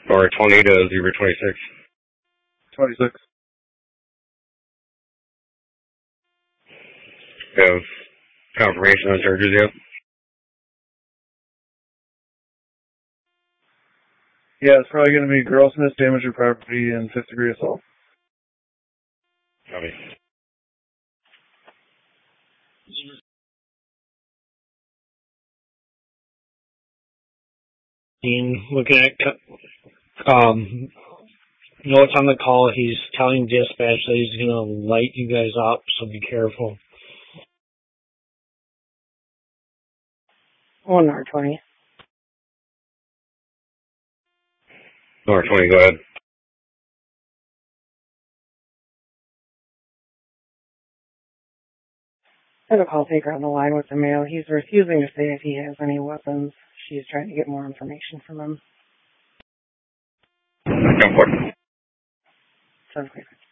Or 20 to 026. 26. Have confirmation on charges yet? Yeah, it's probably going to be grossness, damage to property, and 5th-degree assault. Copy. Looking at notes on the call, he's telling dispatch that he's going to light you guys up, so be careful. 1R20. Or 20, go ahead. I have a call taker on the line with the male. He's refusing to say if he has any weapons. She's trying to get more information from him. Come forward. Sounds good.